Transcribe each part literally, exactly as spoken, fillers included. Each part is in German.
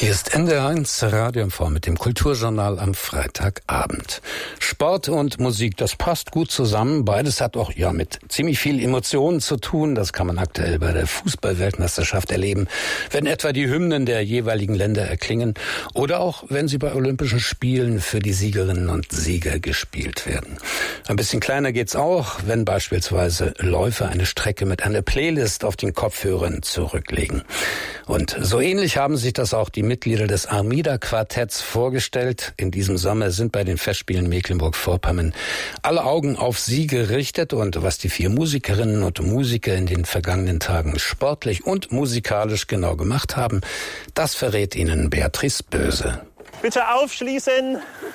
Hier ist N D R eins Radio M V mit dem Kulturjournal am Freitagabend. Sport und Musik, das passt gut zusammen. Beides hat auch ja mit ziemlich viel Emotionen zu tun. Das kann man aktuell bei der Fußball-Weltmeisterschaft erleben, wenn etwa die Hymnen der jeweiligen Länder erklingen oder auch wenn sie bei Olympischen Spielen für die Siegerinnen und Sieger gespielt werden. Ein bisschen kleiner geht's auch, wenn beispielsweise Läufer eine Strecke mit einer Playlist auf den Kopfhörern zurücklegen. Und so ähnlich haben sich das auch die Mitglieder des Armida-Quartetts vorgestellt. In diesem Sommer sind bei den Festspielen Mecklenburg-Vorpommern alle Augen auf sie gerichtet. Und was die vier Musikerinnen und Musiker in den vergangenen Tagen sportlich und musikalisch genau gemacht haben, das verrät Ihnen Beatrice Böse. Bitte aufschließen.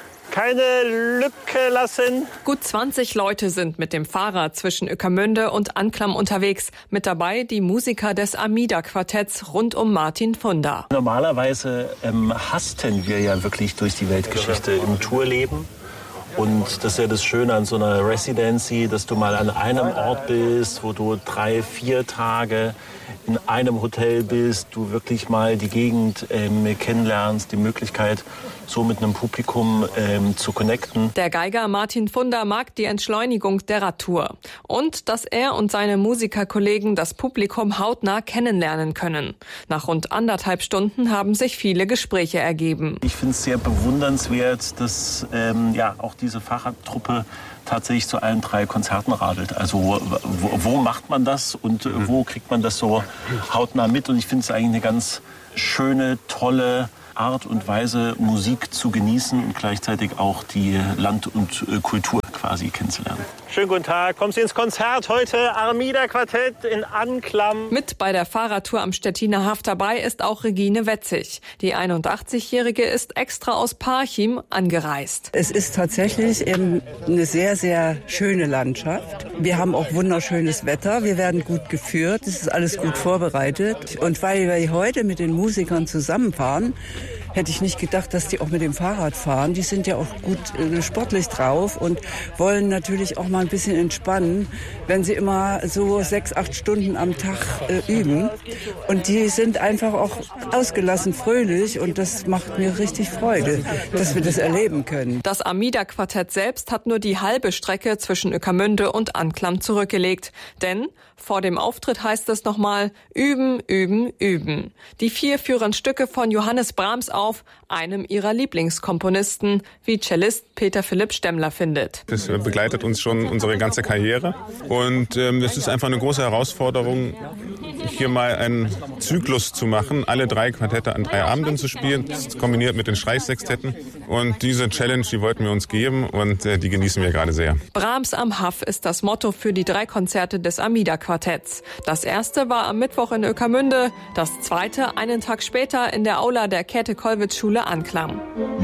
Keine Lücke lassen. Gut zwanzig Leute sind mit dem Fahrrad zwischen Ueckermünde und Anklam unterwegs. Mit dabei die Musiker des Armida-Quartetts rund um Martin Funda. Normalerweise ähm, hasten wir ja wirklich durch die Weltgeschichte im Tourleben. Und das ist ja das Schöne an so einer Residency, dass du mal an einem Ort bist, wo du drei, vier Tage in einem Hotel bist, du wirklich mal die Gegend ähm, kennenlernst, die Möglichkeit, so mit einem Publikum ähm, zu connecten. Der Geiger Martin Funda mag die Entschleunigung der Radtour und dass er und seine Musikerkollegen das Publikum hautnah kennenlernen können. Nach rund anderthalb Stunden haben sich viele Gespräche ergeben. Ich finde es sehr bewundernswert, dass ähm, ja auch diese Fahrradtruppe tatsächlich zu allen drei Konzerten radelt. Also wo, wo macht man das und wo kriegt man das so hautnah mit? Und ich finde es eigentlich eine ganz schöne, tolle Art und Weise, Musik zu genießen und gleichzeitig auch die Land- und Kultur quasi kennenzulernen. Schönen guten Tag. Kommen Sie ins Konzert heute? Armida-Quartett in Anklam. Mit bei der Fahrradtour am Stettiner Haff dabei ist auch Regine Wetzig. Die einundachtzigjährige ist extra aus Parchim angereist. Es ist tatsächlich eben eine sehr, sehr schöne Landschaft. Wir haben auch wunderschönes Wetter. Wir werden gut geführt. Es ist alles gut vorbereitet. Und weil wir heute mit den Musikern zusammenfahren, hätte ich nicht gedacht, dass die auch mit dem Fahrrad fahren. Die sind ja auch gut äh, sportlich drauf und wollen natürlich auch mal ein bisschen entspannen, wenn sie immer so sechs, acht Stunden am Tag äh, üben. Und die sind einfach auch ausgelassen, fröhlich und das macht mir richtig Freude, dass wir das erleben können. Das Armida-Quartett selbst hat nur die halbe Strecke zwischen Ueckermünde und Anklam zurückgelegt. Denn vor dem Auftritt heißt es nochmal üben, üben, üben. Die vier führen Stücke von Johannes Brahms auf, einem ihrer Lieblingskomponisten, wie Cellist Peter Philipp Stemmler findet. Das begleitet uns schon unsere ganze Karriere und ähm, es ist einfach eine große Herausforderung, hier mal einen Zyklus zu machen, alle drei Quartette an drei Abenden zu spielen, das kombiniert mit den Streichsextetten. Und diese Challenge, die wollten wir uns geben und äh, die genießen wir gerade sehr. Brahms am Haff ist das Motto für die drei Konzerte des Armida-Quartetts. Das erste war am Mittwoch in Ueckermünde, das zweite einen Tag später in der Aula der Käthe-Kollwitz-Schule Anklam.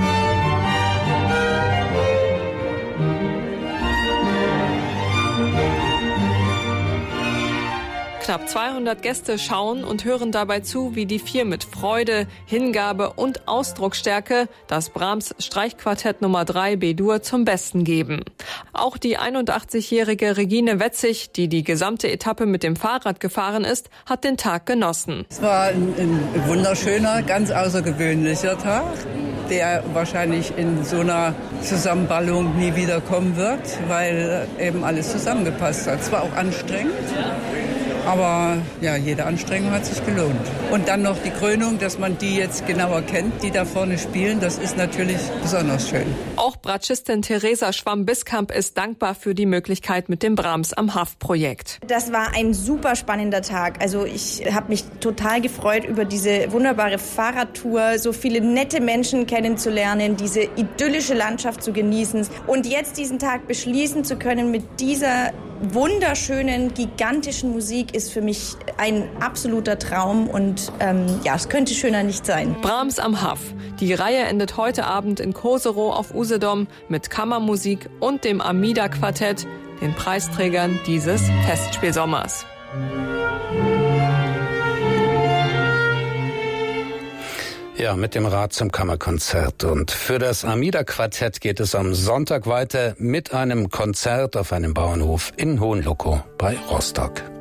Knapp zweihundert Gäste schauen und hören dabei zu, wie die vier mit Freude, Hingabe und Ausdrucksstärke das Brahms Streichquartett Nummer drei B-Dur zum Besten geben. Auch die einundachtzigjährige Regine Wetzig, die die gesamte Etappe mit dem Fahrrad gefahren ist, hat den Tag genossen. Es war ein, ein wunderschöner, ganz außergewöhnlicher Tag, der wahrscheinlich in so einer Zusammenballung nie wieder kommen wird, weil eben alles zusammengepasst hat. Es war auch anstrengend. Aber ja, jede Anstrengung hat sich gelohnt. Und dann noch die Krönung, dass man die jetzt genauer kennt, die da vorne spielen, das ist natürlich besonders schön. Auch Bratschistin Theresa Schwamm-Biskamp ist dankbar für die Möglichkeit mit dem Brahms am Haff-Projekt. Das war ein super spannender Tag. Also ich habe mich total gefreut über diese wunderbare Fahrradtour, so viele nette Menschen kennenzulernen, diese idyllische Landschaft zu genießen und jetzt diesen Tag beschließen zu können mit dieser wunderschönen, gigantischen Musik ist für mich ein absoluter Traum und ähm, ja, es könnte schöner nicht sein. Brahms am Haff. Die Reihe endet heute Abend in Koserow auf Usedom mit Kammermusik und dem Armida-Quartett, den Preisträgern dieses Festspielsommers. Ja, mit dem Rad zum Kammerkonzert. Und für das Armida-Quartett geht es am Sonntag weiter mit einem Konzert auf einem Bauernhof in Hohenlokow bei Rostock.